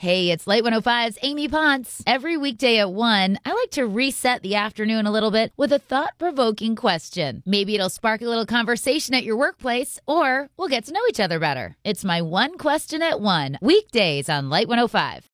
Hey, it's Light 105's Amy Potts. Every weekday at 1, I like to reset the afternoon a little bit with a thought-provoking question. Maybe it'll spark a little conversation at your workplace, or we'll get to know each other better. It's my one question at 1, weekdays on Light 105.